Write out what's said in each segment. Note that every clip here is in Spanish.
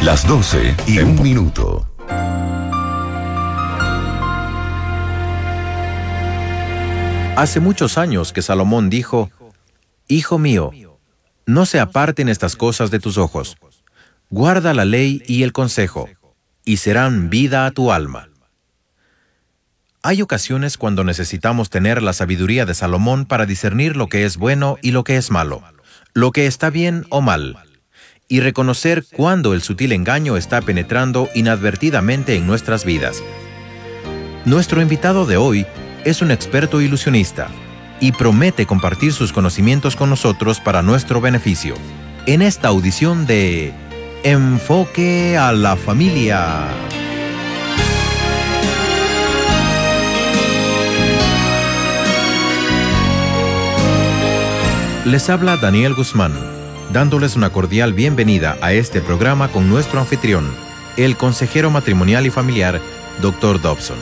Las 12:01. Hace muchos años que Salomón dijo: Hijo mío, no se aparten estas cosas de tus ojos. Guarda la ley y el consejo, y serán vida a tu alma. Hay ocasiones cuando necesitamos tener la sabiduría de Salomón para discernir lo que es bueno y lo que es malo, lo que está bien o mal, y reconocer cuándo el sutil engaño está penetrando inadvertidamente en nuestras vidas. Nuestro invitado de hoy es un experto ilusionista y promete compartir sus conocimientos con nosotros para nuestro beneficio. En esta audición de Enfoque a la Familia. Les habla Daniel Guzmán, dándoles una cordial bienvenida a este programa con nuestro anfitrión, el consejero matrimonial y familiar, Dr. Dobson.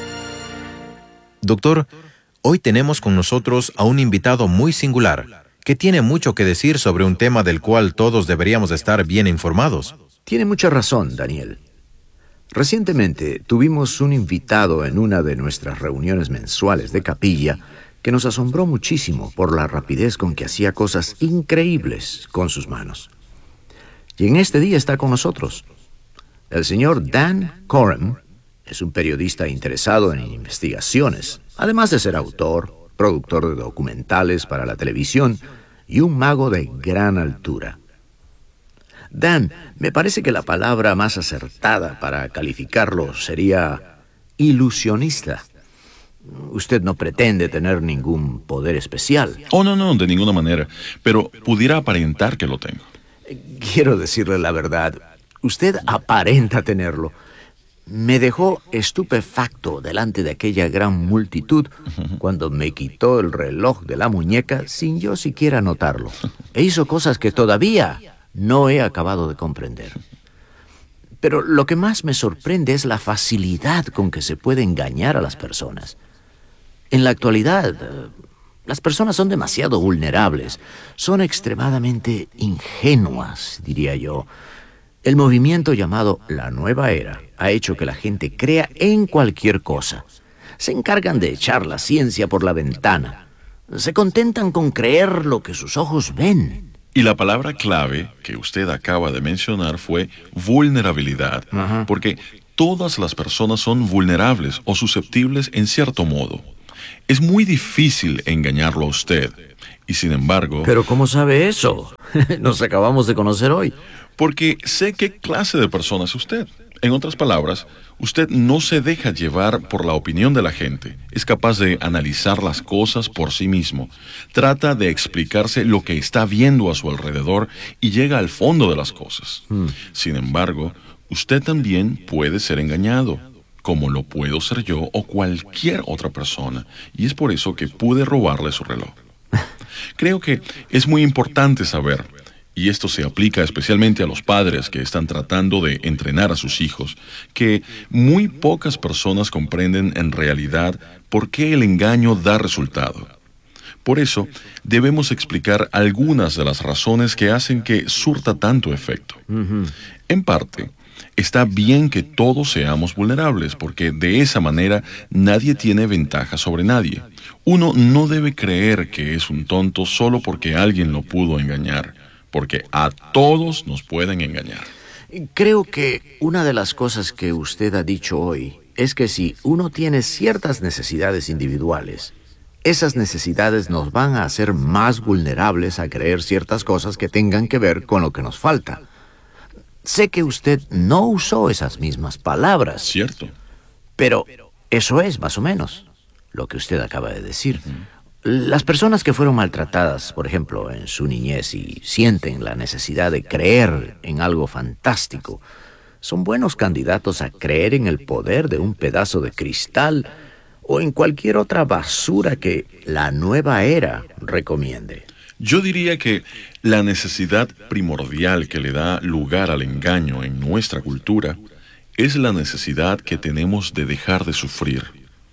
Doctor, hoy tenemos con nosotros a un invitado muy singular, que tiene mucho que decir sobre un tema del cual todos deberíamos estar bien informados. Tiene mucha razón, Daniel. Recientemente tuvimos un invitado en una de nuestras reuniones mensuales de capilla que nos asombró muchísimo por la rapidez con que hacía cosas increíbles con sus manos. Y en este día está con nosotros. El señor Dan Coram es un periodista interesado en investigaciones, además de ser autor, productor de documentales para la televisión y un mago de gran altura. Dan, me parece que la palabra más acertada para calificarlo sería ilusionista. Usted no pretende tener ningún poder especial. Oh, no, de ninguna manera. Pero pudiera aparentar que lo tengo. Quiero decirle la verdad. Usted aparenta tenerlo. Me dejó estupefacto delante de aquella gran multitud cuando me quitó el reloj de la muñeca sin yo siquiera notarlo. E hizo cosas que todavía no he acabado de comprender. Pero lo que más me sorprende es la facilidad con que se puede engañar a las personas. En la actualidad, las personas son demasiado vulnerables, son extremadamente ingenuas, diría yo. El movimiento llamado la nueva era ha hecho que la gente crea en cualquier cosa. Se encargan de echar la ciencia por la ventana. Se contentan con creer lo que sus ojos ven. Y la palabra clave que usted acaba de mencionar fue vulnerabilidad, porque todas las personas son vulnerables o susceptibles en cierto modo. Es muy difícil engañarlo a usted, y sin embargo... ¿Pero cómo sabe eso? Nos acabamos de conocer hoy. Porque sé qué clase de persona es usted. En otras palabras, usted no se deja llevar por la opinión de la gente. Es capaz de analizar las cosas por sí mismo. Trata de explicarse lo que está viendo a su alrededor y llega al fondo de las cosas. Sin embargo, usted también puede ser engañado, como lo puedo ser yo o cualquier otra persona. Y es por eso que pude robarle su reloj. Creo que es muy importante saber, y esto se aplica especialmente a los padres que están tratando de entrenar a sus hijos, que muy pocas personas comprenden en realidad por qué el engaño da resultado. Por eso, debemos explicar algunas de las razones que hacen que surta tanto efecto. En parte, está bien que todos seamos vulnerables, porque de esa manera nadie tiene ventaja sobre nadie. Uno no debe creer que es un tonto solo porque alguien lo pudo engañar, porque a todos nos pueden engañar. Creo que una de las cosas que usted ha dicho hoy es que si uno tiene ciertas necesidades individuales, esas necesidades nos van a hacer más vulnerables a creer ciertas cosas que tengan que ver con lo que nos falta. Sé que usted no usó esas mismas palabras. Cierto. Pero eso es, más o menos, lo que usted acaba de decir. Las personas que fueron maltratadas, por ejemplo, en su niñez y sienten la necesidad de creer en algo fantástico, son buenos candidatos a creer en el poder de un pedazo de cristal o en cualquier otra basura que la nueva era recomiende. Yo diría que la necesidad primordial que le da lugar al engaño en nuestra cultura es la necesidad que tenemos de dejar de sufrir.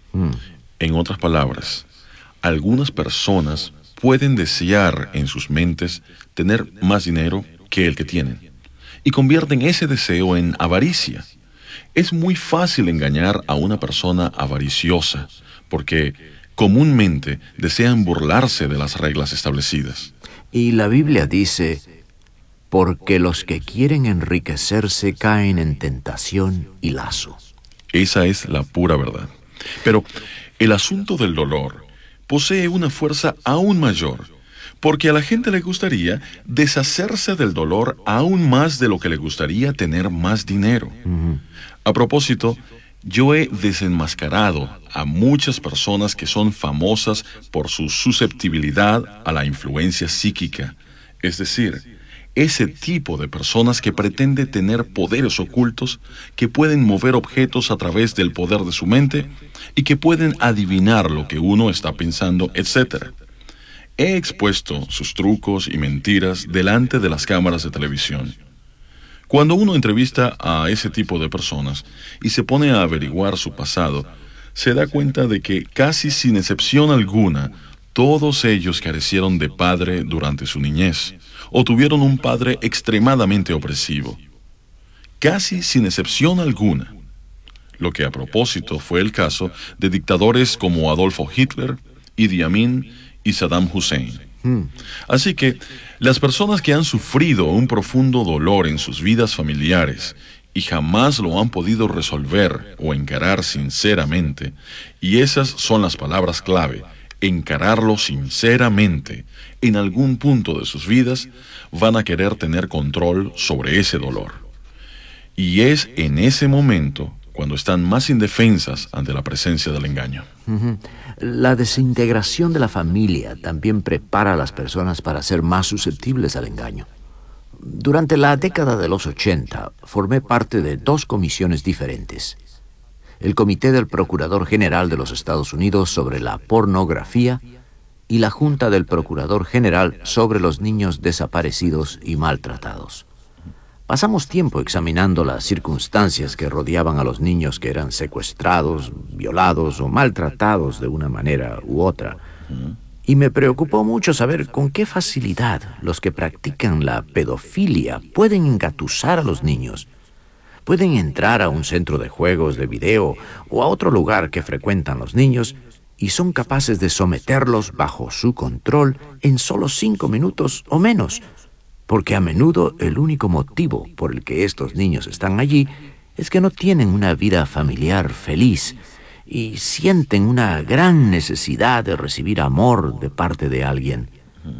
En otras palabras, algunas personas pueden desear en sus mentes tener más dinero que el que tienen. y convierten ese deseo en avaricia. Es muy fácil engañar a una persona avariciosa, porque comúnmente desean burlarse de las reglas establecidas. Y la Biblia dice, porque los que quieren enriquecerse caen en tentación y lazo. Esa es la pura verdad. Pero el asunto del dolor posee una fuerza aún mayor, porque a la gente le gustaría deshacerse del dolor aún más de lo que le gustaría tener más dinero. A propósito, yo he desenmascarado a muchas personas que son famosas por su susceptibilidad a la influencia psíquica, es decir, ese tipo de personas que pretende tener poderes ocultos, que pueden mover objetos a través del poder de su mente y que pueden adivinar lo que uno está pensando, etc. He expuesto sus trucos y mentiras delante de las cámaras de televisión. Cuando uno entrevista a ese tipo de personas y se pone a averiguar su pasado, se da cuenta de que casi sin excepción alguna, todos ellos carecieron de padre durante su niñez, o tuvieron un padre extremadamente opresivo. Casi sin excepción alguna. Lo que a propósito fue el caso de dictadores como Adolfo Hitler, Idi Amin y Saddam Hussein. Así que las personas que han sufrido un profundo dolor en sus vidas familiares y jamás lo han podido resolver o encarar sinceramente, y esas son las palabras clave, encararlo sinceramente, en algún punto de sus vidas, van a querer tener control sobre ese dolor. Y es en ese momento cuando están más indefensas ante la presencia del engaño. La desintegración de la familia también prepara a las personas para ser más susceptibles al engaño. Durante la década de los 80, formé parte de 2 comisiones diferentes. El Comité del Procurador General de los Estados Unidos sobre la pornografía y la Junta del Procurador General sobre los niños desaparecidos y maltratados. Pasamos tiempo examinando las circunstancias que rodeaban a los niños que eran secuestrados, violados o maltratados de una manera u otra. Y me preocupó mucho saber con qué facilidad los que practican la pedofilia pueden engatusar a los niños. Pueden entrar a un centro de juegos de video o a otro lugar que frecuentan los niños y son capaces de someterlos bajo su control en solo 5 minutos o menos, porque a menudo el único motivo por el que estos niños están allí es que no tienen una vida familiar feliz y sienten una gran necesidad de recibir amor de parte de alguien.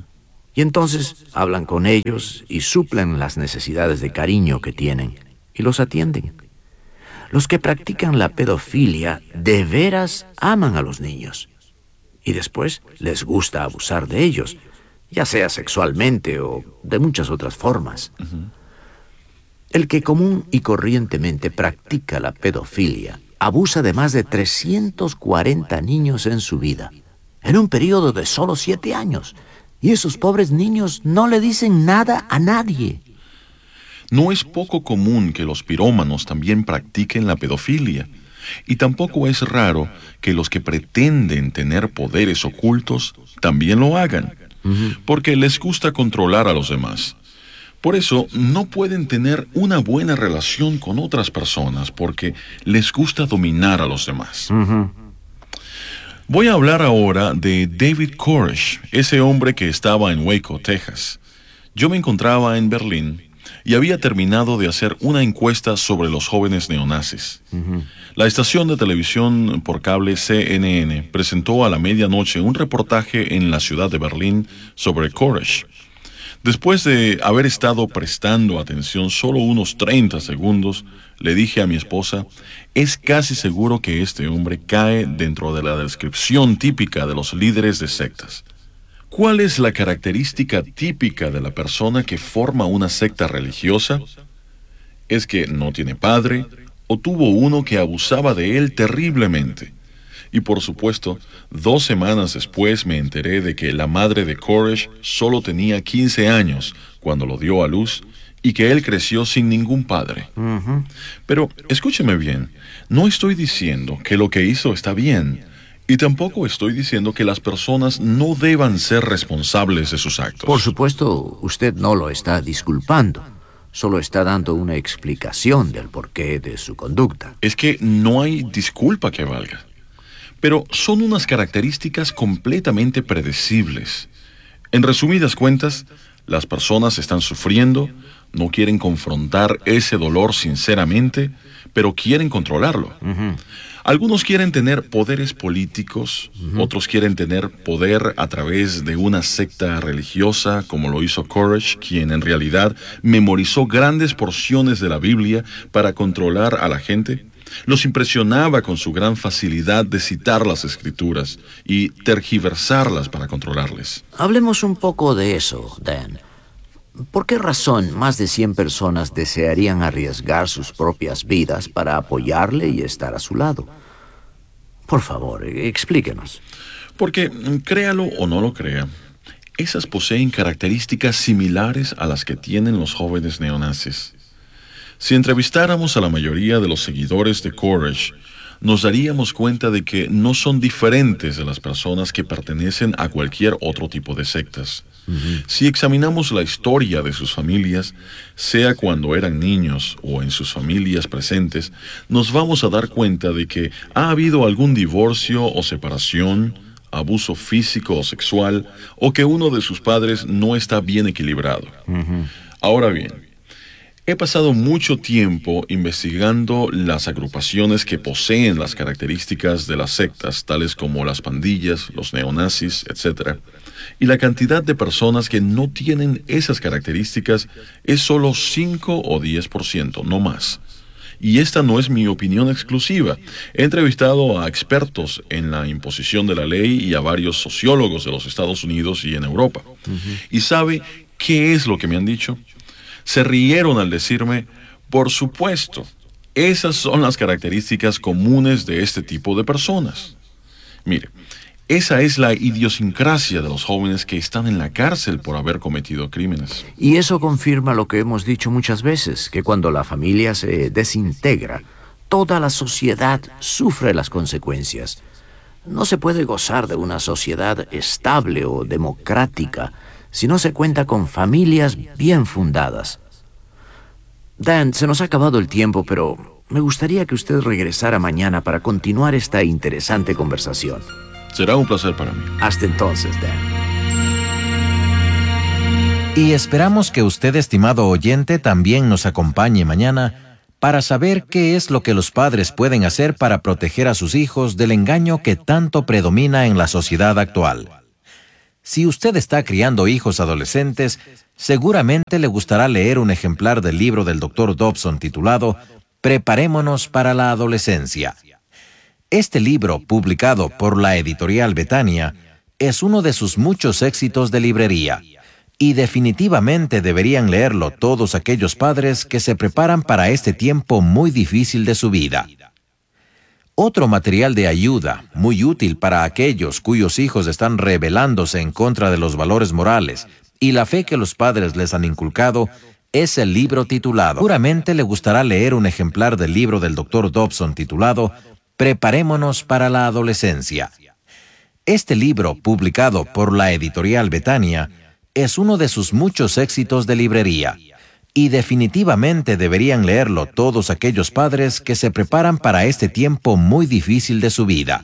Y entonces hablan con ellos y suplen las necesidades de cariño que tienen y los atienden. Los que practican la pedofilia de veras aman a los niños y después les gusta abusar de ellos, ya sea sexualmente o de muchas otras formas. El que común y corrientemente practica la pedofilia abusa de más de 340 niños en su vida, en un periodo de solo 7 años. Y esos pobres niños no le dicen nada a nadie. No es poco común que los pirómanos también practiquen la pedofilia, y tampoco es raro que los que pretenden tener poderes ocultos también lo hagan, porque les gusta controlar a los demás. Por eso no pueden tener una buena relación con otras personas, porque les gusta dominar a los demás. Voy a hablar ahora de David Koresh, ese hombre que estaba en Waco, Texas. Yo me encontraba en Berlín y había terminado de hacer una encuesta sobre los jóvenes neonazis. La estación de televisión por cable CNN presentó a la medianoche un reportaje en la ciudad de Berlín sobre Koresh. Después de haber estado prestando atención solo unos 30 segundos, le dije a mi esposa, es casi seguro que este hombre cae dentro de la descripción típica de los líderes de sectas. ¿Cuál es la característica típica de la persona que forma una secta religiosa? Es que no tiene padre o tuvo uno que abusaba de él terriblemente. Y por supuesto, 2 semanas después me enteré de que la madre de Koresh solo tenía 15 años cuando lo dio a luz y que él creció sin ningún padre. Pero escúcheme bien, no estoy diciendo que lo que hizo está bien, y tampoco estoy diciendo que las personas no deban ser responsables de sus actos. Por supuesto, usted no lo está disculpando. Solo está dando una explicación del porqué de su conducta. Es que no hay disculpa que valga. Pero son unas características completamente predecibles. En resumidas cuentas, las personas están sufriendo, no quieren confrontar ese dolor sinceramente, pero quieren controlarlo. Algunos quieren tener poderes políticos, otros quieren tener poder a través de una secta religiosa, como lo hizo Courage, quien en realidad memorizó grandes porciones de la Biblia para controlar a la gente. Los impresionaba con su gran facilidad de citar las escrituras y tergiversarlas para controlarles. Hablemos un poco de eso, Dan. ¿Por qué razón más de 100 personas desearían arriesgar sus propias vidas para apoyarle y estar a su lado? Por favor, explíquenos. Porque, créalo o no lo crea, esas poseen características similares a las que tienen los jóvenes neonazis. Si entrevistáramos a la mayoría de los seguidores de Courage, nos daríamos cuenta de que no son diferentes de las personas que pertenecen a cualquier otro tipo de sectas. Si examinamos la historia de sus familias, sea cuando eran niños o en sus familias presentes, nos vamos a dar cuenta de que ha habido algún divorcio o separación, abuso físico o sexual, o que uno de sus padres no está bien equilibrado. Ahora bien, he pasado mucho tiempo investigando las agrupaciones que poseen las características de las sectas, tales como las pandillas, los neonazis, etc. Y la cantidad de personas que no tienen esas características es solo 5 o 10%, no más. Y esta no es mi opinión exclusiva. He entrevistado a expertos en la imposición de la ley y a varios sociólogos de los Estados Unidos y en Europa. ¿Y sabe qué es lo que me han dicho? Se rieron al decirme, por supuesto, esas son las características comunes de este tipo de personas. Mire, esa es la idiosincrasia de los jóvenes que están en la cárcel por haber cometido crímenes. Y eso confirma lo que hemos dicho muchas veces, que cuando la familia se desintegra, toda la sociedad sufre las consecuencias. No se puede gozar de una sociedad estable o democrática si no se cuenta con familias bien fundadas. Dan, se nos ha acabado el tiempo, pero me gustaría que usted regresara mañana para continuar esta interesante conversación. Será un placer para mí. Hasta entonces, Dan. Y esperamos que usted, estimado oyente, también nos acompañe mañana para saber qué es lo que los padres pueden hacer para proteger a sus hijos del engaño que tanto predomina en la sociedad actual. Si usted está criando hijos adolescentes, seguramente le gustará leer un ejemplar del libro del Dr. Dobson titulado Preparémonos para la adolescencia. Este libro, publicado por la editorial Betania, es uno de sus muchos éxitos de librería, y definitivamente deberían leerlo todos aquellos padres que se preparan para este tiempo muy difícil de su vida. Otro material de ayuda, muy útil para aquellos cuyos hijos están rebelándose en contra de los valores morales y la fe que los padres les han inculcado, es el libro titulado. Seguramente le gustará leer un ejemplar del libro del Dr. Dobson titulado Preparémonos para la adolescencia. Este libro, publicado por la editorial Betania, es uno de sus muchos éxitos de librería, y definitivamente deberían leerlo todos aquellos padres que se preparan para este tiempo muy difícil de su vida.